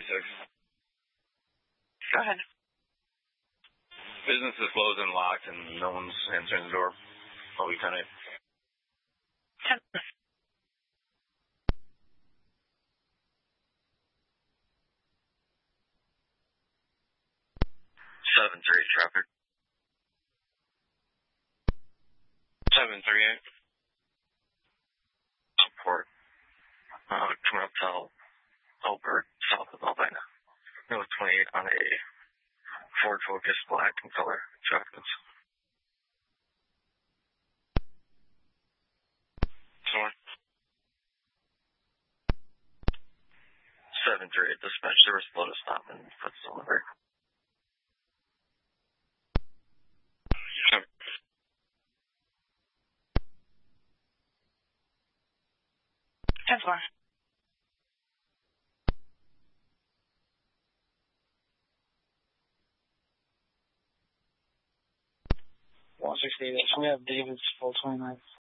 Go ahead. Business is closed and locked, and no one's answering the door. I'll be 10-8. 10. 7-3 traffic. 738. Support. Coming up to Albert, south of Albina. North 28 on a Ford Focus black in color. Traffic. 738. Dispatch, there was a load of stop and foot delivery. 10-4. 168. So we have David's full 29.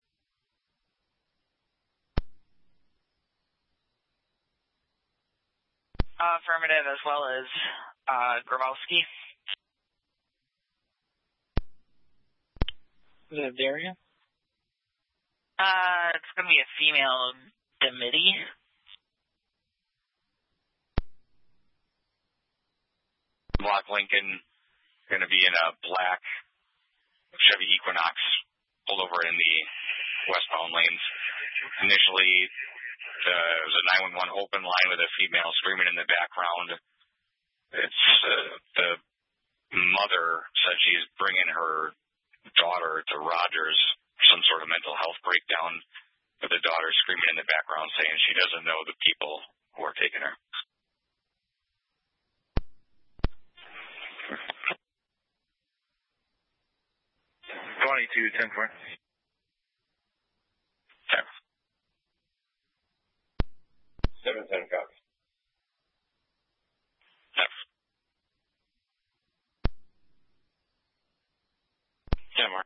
Affirmative, as well as Grabowski. Is that Daria? It's going to be a female Demity. Block Lincoln, going to be in a black Chevy Equinox, pulled over in the westbound lanes. Initially, there was a 911 open line with a female screaming in the background. It's the mother said she's bringing her daughter to Rogers for some sort of mental health breakdown, with the daughter screaming in the background saying she doesn't know the people who are taking her. Two 10-4. 10. 7-10 copy. 10 more.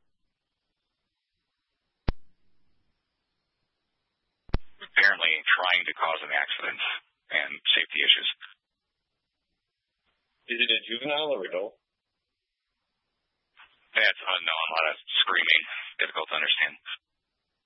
Apparently trying to cause an accident and safety issues. Is it a juvenile or adult? That's unknown. A lot of screaming. Difficult to understand.